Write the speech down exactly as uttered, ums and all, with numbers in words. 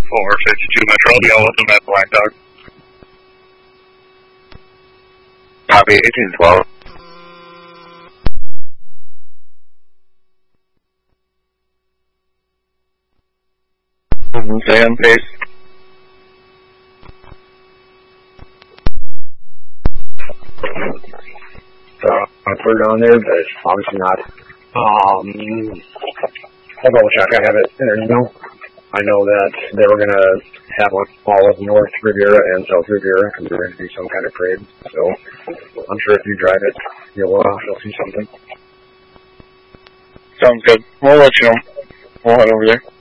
for fifty-two Metro. I'll be all with them at Black Dog. Copy, eighteen twelve. Stay on pace. Uh, I put it on there, but it's obviously not. Um, I'll double check. I have it in an email. I know that they were going to have one all of North Riviera and South Riviera because they're going to do some kind of parade. So I'm sure if you drive it, you'll, uh, you'll see something. Sounds good. We'll let you know. We'll head over there.